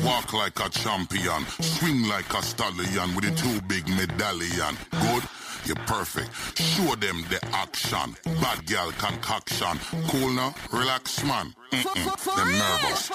Walk like a champion, swing like a stallion with a 2 big medallion. Good? You're perfect. Show them the action. Bad girl concoction. Cool now? Relax, man. Them nervous.